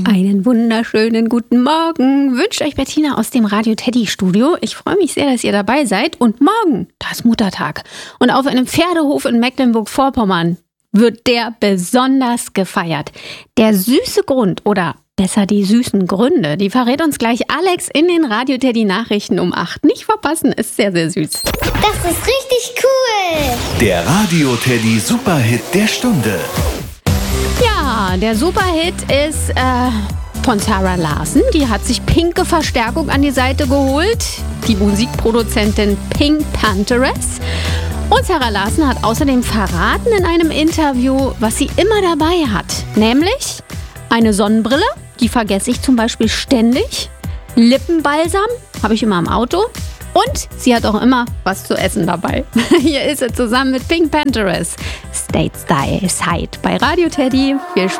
Einen wunderschönen guten Morgen wünscht euch Bettina aus dem Radio Teddy Studio. Ich freue mich sehr, dass ihr dabei seid. Und morgen, da ist Muttertag. Und auf einem Pferdehof in Mecklenburg-Vorpommern wird der besonders gefeiert. Der süße Grund oder besser die süßen Gründe, die verrät uns gleich Alex in den Radio Teddy Nachrichten um 8. Nicht verpassen, ist sehr, sehr süß. Das ist richtig cool. Der Radio Teddy Superhit der Stunde. Ja, der Superhit ist von Sarah Larsen. Die hat sich pinke Verstärkung an die Seite geholt. Die Musikproduzentin Pink Pantheress. Und Sarah Larsen hat außerdem verraten in einem Interview, was sie immer dabei hat. Nämlich eine Sonnenbrille, die vergesse ich zum Beispiel ständig. Lippenbalsam habe ich immer im Auto. Und sie hat auch immer was zu essen dabei. Hier ist sie zusammen mit Pink Pantheress. State Style Side bei Radio Teddy. Viel Spaß.